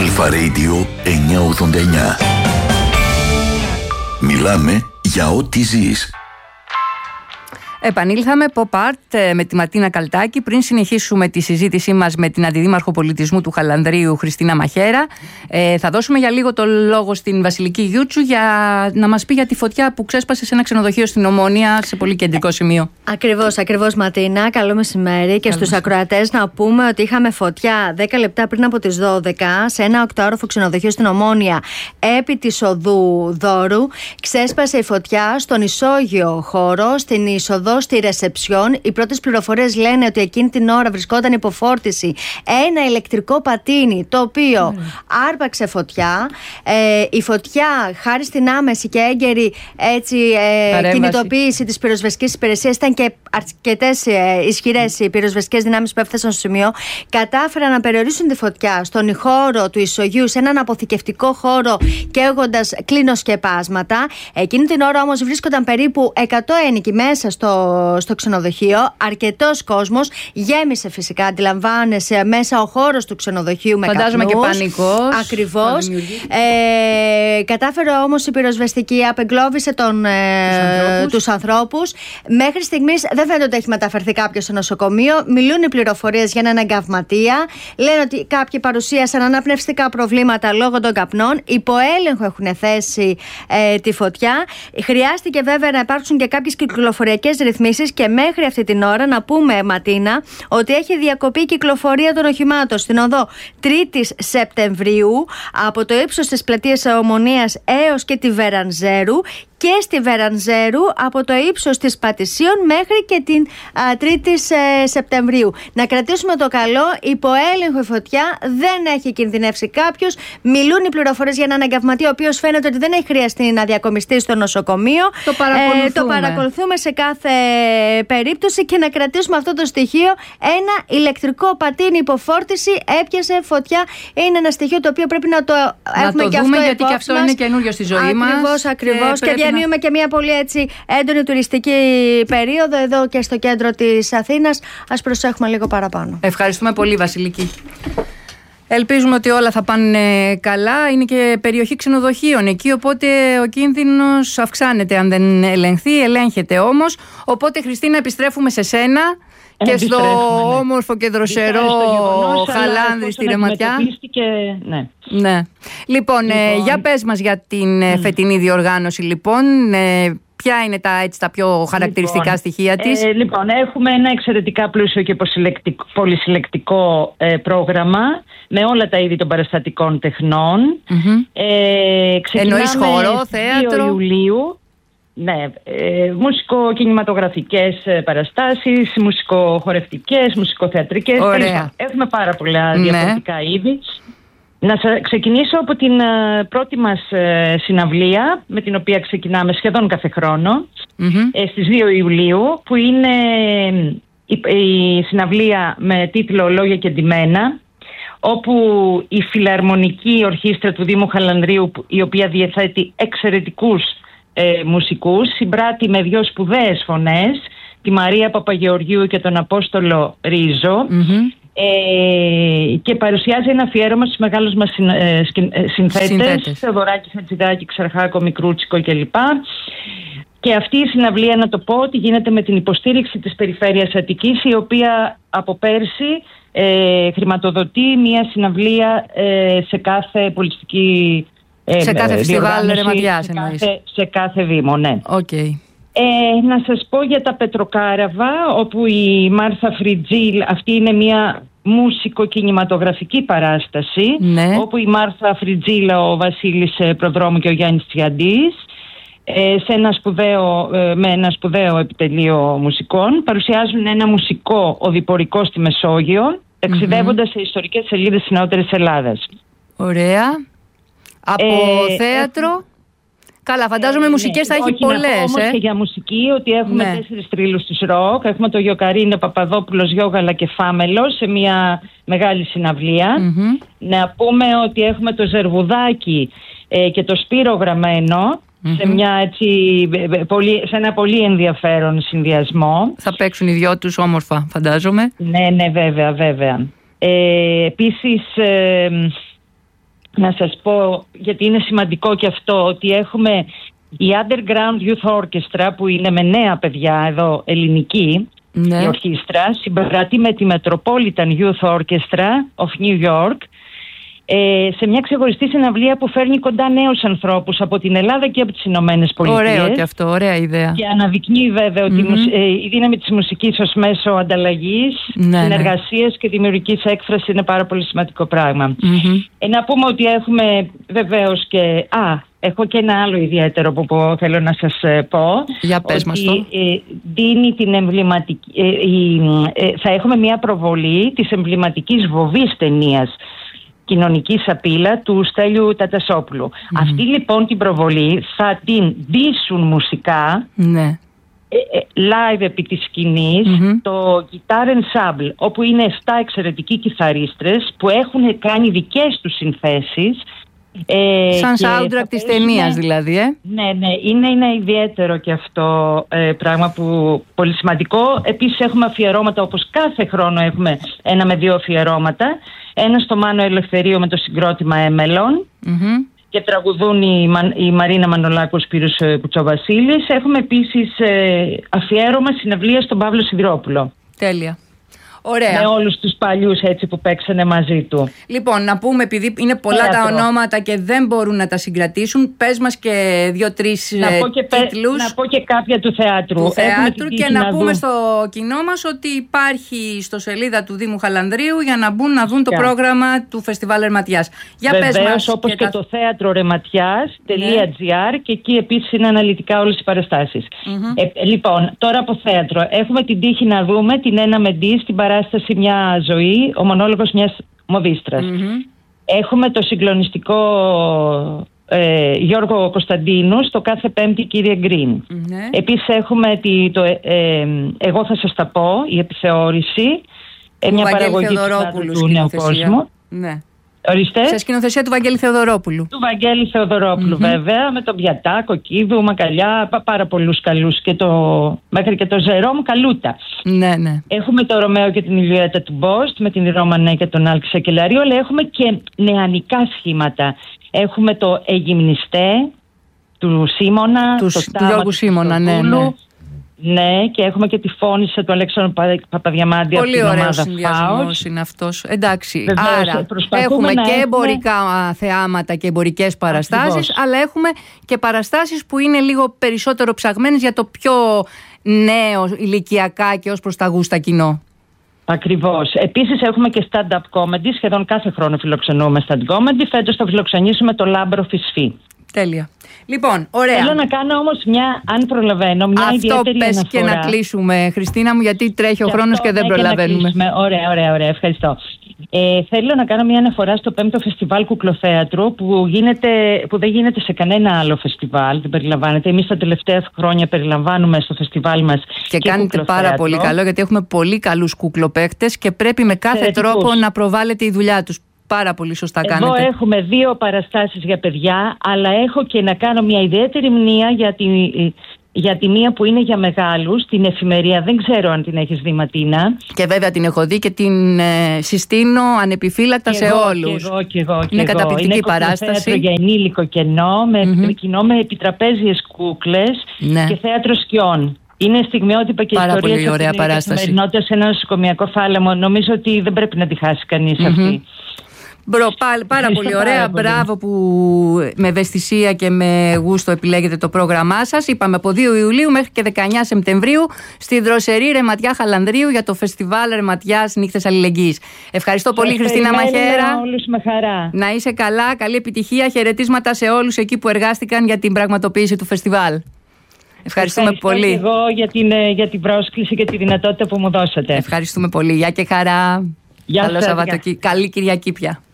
Αλφα Radio 989. Μιλάμε για ό,τι ζεις. Επανήλθαμε Pop Art με τη Ματίνα Καλτάκη. Πριν συνεχίσουμε τη συζήτησή μας με την Αντιδήμαρχο Πολιτισμού του Χαλανδρίου, Χριστίνα Μαχέρα, θα δώσουμε για λίγο το λόγο στην Βασιλική Γιούτσου για να μας πει για τη φωτιά που ξέσπασε σε ένα ξενοδοχείο στην Ομόνια, σε πολύ κεντρικό σημείο. Ακριβώς Ματίνα. Καλό μεσημέρι και στους ακροατές να πούμε ότι είχαμε φωτιά 10 λεπτά πριν από τις 12 σε ένα 8όροφο ξενοδοχείο στην Ομόνια επί της οδού Δώρου. Ξέσπασε η φωτιά στον ισόγειο χώρο, στην είσοδο στη ρεσεψιόν. Οι πρώτες πληροφορίες λένε ότι εκείνη την ώρα βρισκόταν υποφόρτιση ένα ηλεκτρικό πατίνι, το οποίο άρπαξε φωτιά. Η φωτιά, χάρη στην άμεση και έγκαιρη κινητοποίηση της πυροσβεστικής υπηρεσίας, ήταν και αρκετές ισχυρές οι πυροσβεστικές δυνάμεις που έφτασαν στο σημείο, κατάφεραν να περιορίσουν τη φωτιά στον χώρο του ισογείου, σε έναν αποθηκευτικό χώρο, καίγοντας κλινοσκεπάσματα. Εκείνη την ώρα όμως βρίσκονταν περίπου 100 ένοικοι μέσα στο ξενοδοχείο. Αρκετός κόσμος, γέμισε φυσικά, αντιλαμβάνεσαι, μέσα ο χώρος του ξενοδοχείου με καπνούς. Φαντάζομαι και πανικός. Ακριβώς. Κατάφερε όμως η πυροσβεστική, απεγκλώβησε τους ανθρώπους. Μέχρι στιγμής δεν φαίνεται ότι έχει μεταφερθεί κάποιος σε νοσοκομείο. Μιλούν οι πληροφορίες για έναν εγκαυματία. Λένε ότι κάποιοι παρουσίασαν αναπνευστικά προβλήματα λόγω των καπνών. Υπό έλεγχο έχουν θέσει τη φωτιά. Χρειάστηκε βέβαια να υπάρξουν και κάποιες κυκλοφοριακές ρυθμίσεις και μέχρι αυτή την ώρα να πούμε, Ματίνα, ότι έχει διακοπεί η κυκλοφορία των οχημάτων στην οδό 3ης Σεπτεμβρίου από το ύψος της πλατείας Ομονίας έως και τη Βερανζέρου, και στη Βερανζέρου από το ύψος της Πατησίων μέχρι και την 3η Σεπτεμβρίου. Να κρατήσουμε το καλό, υπό έλεγχο η φωτιά, δεν έχει κινδυνεύσει κάποιος. Μιλούν οι πληροφορίες για έναν εγκαυματία, ο οποίος φαίνεται ότι δεν έχει χρειαστεί να διακομιστεί στο νοσοκομείο. Το παρακολουθούμε σε κάθε περίπτωση και να κρατήσουμε αυτό το στοιχείο. Ένα ηλεκτρικό πατίνι υποφόρτιση έπιασε φωτιά. Είναι ένα στοιχείο το οποίο πρέπει να το έχουμε και αυτό, γιατί και αυτό είναι καινούριο στη ζωή μας. Ακριβώς. Και διανύουμε και μια πολύ έντονη τουριστική περίοδο εδώ και στο κέντρο της Αθήνας. Ας προσέχουμε λίγο παραπάνω. Ευχαριστούμε πολύ, Βασιλική. Ελπίζουμε ότι όλα θα πάνε καλά. Είναι και περιοχή ξενοδοχείων εκεί, οπότε ο κίνδυνος αυξάνεται αν δεν ελεγχθεί. Ελέγχεται όμως. Οπότε, Χριστίνα, επιστρέφουμε σε σένα και στο όμορφο και δροσερό Χαλάνδρη στη Ρεματιά. Ναι. Λοιπόν, για πες μας για την φετινή διοργάνωση, λοιπόν. Ποια είναι τα πιο χαρακτηριστικά στοιχεία της? Λοιπόν, έχουμε ένα εξαιρετικά πλούσιο και πολυσυλλεκτικό πρόγραμμα με όλα τα είδη των παραστατικών τεχνών. Εννοείς χώρο, θέατρο? 2 Ιουλίου. Ναι, μουσικοκινηματογραφικές παραστάσεις, μουσικοχορευτικές, μουσικοθεατρικές. Έχουμε πάρα πολλά διαφορετικά είδη. Να ξεκινήσω από την πρώτη μας συναυλία, με την οποία ξεκινάμε σχεδόν κάθε χρόνο, στις 2 Ιουλίου, που είναι η συναυλία με τίτλο «Λόγια και ντυμένα», όπου η Φιλαρμονική Ορχήστρα του Δήμου Χαλανδρίου, η οποία διαθέτει εξαιρετικούς μουσικούς, συμπράττει με 2 σπουδαίες φωνές, τη Μαρία Παπαγεωργίου και τον Απόστολο Ρίζο, και παρουσιάζει ένα αφιέρωμα στους μεγάλους μας συνθέτες, Θεοδωράκη, Χατζηδάκη, Ξαρχάκο, Μικρούτσικο κλπ. Και αυτή η συναυλία, να το πω, ότι γίνεται με την υποστήριξη της Περιφέρειας Αττικής, η οποία από πέρσι χρηματοδοτεί μια συναυλία σε κάθε πολιτιστική σε κάθε φεστιβάλ Ρεματιάς, σε κάθε Δήμο, ναι. Να σας πω για τα Πετροκάραβα, όπου η Μάρθα Φριτζίλ, αυτή είναι μια μουσικοκινηματογραφική παράσταση, όπου η Μάρθα Φριτζίλ, ο Βασίλης Προδρόμου και ο Γιάννης Τσιαντής, με ένα σπουδαίο επιτελείο μουσικών, παρουσιάζουν ένα μουσικό οδηπορικό στη Μεσόγειο, ταξιδεύοντας σε ιστορικές σελίδες της νεότερης Ελλάδας. Ωραία. Από θέατρο? Καλά, φαντάζομαι μουσικές θα έχει πολλές. Όμως και για μουσική, ότι έχουμε 4 τρίλους της ροκ. Έχουμε το Γιοκαρίνο, Παπαδόπουλος, Γιώγαλα και Φάμελο σε μια μεγάλη συναυλία. Να πούμε ότι έχουμε το Ζερβουδάκι και το Σπύρο Γραμμένο σε ένα πολύ ενδιαφέρον συνδυασμό. Θα παίξουν οι 2 τους όμορφα, φαντάζομαι. Ναι, βέβαια. Επίσης να σας πω, γιατί είναι σημαντικό και αυτό, ότι έχουμε η Underground Youth Orchestra, που είναι με νέα παιδιά εδώ, ελληνική, η ορχήστρα, συμπαρατεί με τη Metropolitan Youth Orchestra of New York, σε μια ξεχωριστή συναυλία που φέρνει κοντά νέους ανθρώπους από την Ελλάδα και από τις Ηνωμένες Πολιτείες. Ωραίο και αυτό, ωραία ιδέα. Και αναδεικνύει βέβαια ότι η δύναμη της μουσικής ως μέσο ανταλλαγής, συνεργασίας και δημιουργικής έκφρασης είναι πάρα πολύ σημαντικό πράγμα. Να πούμε ότι έχουμε βεβαίως και... έχω και ένα άλλο ιδιαίτερο που θέλω να σας πω. Για πες μας το. Δίνει την εμβληματική... θα έχουμε μια προβολή της εμβληματικής βοβής ταινίας Κοινωνική Σαπίλα του Στέλιου Τατασόπουλου. Αυτή λοιπόν την προβολή θα την ντύσουν μουσικά, live επί της σκηνής, το Guitar Ensemble, όπου είναι 7 εξαιρετικοί κιθαρίστρες που έχουν κάνει δικές τους συνθέσεις. Σαν soundtrack της ταινίας δηλαδή. Ναι, είναι ένα ιδιαίτερο και αυτό πράγμα που πολύ σημαντικό. Επίσης έχουμε αφιερώματα, όπως κάθε χρόνο έχουμε 1 με 2 αφιερώματα. Ένα στο Μάνο Ελευθερίου με το συγκρότημα Έμελον και τραγουδούν η Μαρίνα Μανολάκου, ο Σπύρος Κουτσοβασίλης. Έχουμε επίσης αφιέρωμα συναυλία στον Παύλο Σιδηρόπουλο. Τέλεια. Ωραία. Με όλους τους παλιούς έτσι που παίξανε μαζί του. Λοιπόν, να πούμε, επειδή είναι πολλά τα ονόματα και δεν μπορούν να τα συγκρατήσουν, πες μας και 2-3 τίτλους. Να πω και κάποια του θεάτρου. Και να πούμε στο κοινό μας ότι υπάρχει στο σελίδα του Δήμου Χαλανδρίου για να μπουν να δουν το πρόγραμμα του Φεστιβάλ Ρεματιάς. Βεβαίως, όπως και το θέατρο ρεματιάς.gr, και εκεί επίσης είναι αναλυτικά όλες οι παραστάσεις. Λοιπόν, τώρα από θέατρο έχουμε την τύχη να δούμε την Ένα Μεντή στην παράσταση Μια Ζωή, ο μονόλογος μιας μοδίστρας. Έχουμε το συγκλονιστικό Γιώργο Κωνσταντίνου στο Κάθε Πέμπτη Κύριε Γκριν. Επίσης έχουμε Εγώ θα σας τα πω, η επιθεώρηση, μια παραγωγή του Νέου Κόσμου. Ορίστε. Σε σκηνοθεσία του Βαγγέλη Θεοδωρόπουλου. Του Βαγγέλη Θεοδωρόπουλου, βέβαια, με τον Πιατά, Κοκκίδου, Μακαλιά, πάρα πολλούς καλούς, μέχρι και το Ζερόμ Καλούτα. Έχουμε το Ρωμαίο και την Ηλιοέτα του Μπόστ, με την Ρώμανέ και τον Άλκη Σακελαρίου, αλλά έχουμε και νεανικά σχήματα. Έχουμε το Αιγυμνηστέ του Σίμωνα, του Γιώργου Σίμωνα, ναι, και έχουμε και τη Φώνησα του Αλέξανδρου Παπαδιαμάντη. Πολύ ωραίος συνδυασμός είναι αυτός. Εντάξει, άρα έχουμε και εμπορικά θεάματα και εμπορικές παραστάσεις, αλλά έχουμε και παραστάσεις που είναι λίγο περισσότερο ψαγμένες για το πιο νέο ηλικιακά και ως προς τα γούστα κοινό. Ακριβώς. Επίσης έχουμε και stand-up comedy. Σχεδόν κάθε χρόνο φιλοξενούμε stand-up comedy. Φέτος θα φιλοξενήσουμε το Λάμπρο Φυσφή. Τέλεια. Λοιπόν, ωραία. Θέλω να κάνω όμως αν προλαβαίνω, μια ιδιαίτερη αναφορά. Αυτό πες και να κλείσουμε, Χριστίνα μου, γιατί τρέχει ο χρόνος και δεν προλαβαίνουμε. Ωραία, ευχαριστώ. Θέλω να κάνω μια αναφορά στο 5ο Φεστιβάλ Κουκλοθέατρου που δεν γίνεται σε κανένα άλλο φεστιβάλ, δεν περιλαμβάνεται. Εμείς τα τελευταία χρόνια περιλαμβάνουμε στο φεστιβάλ μας και κάνετε πάρα πολύ καλό, γιατί έχουμε πολύ καλούς κουκλοπαίκτες και πρέπει με κάθε τρόπο να προβάλλεται η δουλειά τους. Πάρα πολύ σωστά κάνετε. Εδώ έχουμε 2 παραστάσεις για παιδιά, αλλά έχω και να κάνω μια ιδιαίτερη μνήα για τη μία που είναι για μεγάλους, την εφημερία. Δεν ξέρω αν την έχεις δει, Ματίνα. Και βέβαια την έχω δει και την συστήνω ανεπιφύλακτα σε όλους. Και εγώ. Είναι καταπληκτική παράσταση. Θέατρο για ενήλικο κοινό, με επιτραπέζιες κούκλες και θέατρο σκιών. Είναι στιγμιότυπα και πάρα ιστορία πολύ ωραία παράσταση. Καθημερινότητα σε ένα νοσοκομιακό θάλαμο. Νομίζω ότι δεν πρέπει να τη χάσει κανείς αυτή. Πάρα πολύ ωραία. Μπράβο που με ευαισθησία και με γούστο επιλέγετε το πρόγραμμά σας. Είπαμε από 2 Ιουλίου μέχρι και 19 Σεπτεμβρίου στη Δροσερή Ρεματιά Χαλανδρίου για το Φεστιβάλ Ρεματιάς Νύχτες Αλληλεγγύης. Ευχαριστώ πολύ, Χριστίνα Μαχαίρα. Όλους με χαρά. Να είσαι καλά, καλή επιτυχία. Χαιρετίσματα σε όλους εκεί που εργάστηκαν για την πραγματοποίηση του φεστιβάλ. Ευχαριστούμε πολύ. Και εγώ για την πρόσκληση και τη δυνατότητα που μου δώσατε. Ευχαριστούμε πολύ. Γεια και χαρά. Καλό Σαββατοκύριακο. Καλή Κυριακή πια.